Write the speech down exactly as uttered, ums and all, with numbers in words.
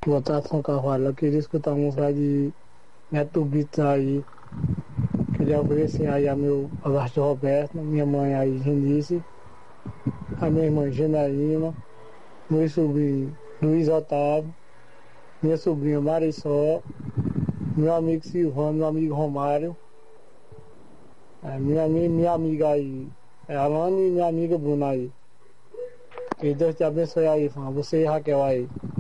botar som cavalo. Eu queria escutar uma música de Neto Beats aí. Queria oferecer aí a meu padrasto Roberto, minha mãe aí, Genice, a minha irmã Janaína, meu sobrinho Luiz Otávio, minha sobrinha Marisol, meu amigo Silvano, meu amigo Romário, é, minha, minha, minha amiga aí, é Alane e minha amiga Bruna aí. Que Deus te abençoe aí, fã. Você e Raquel aí.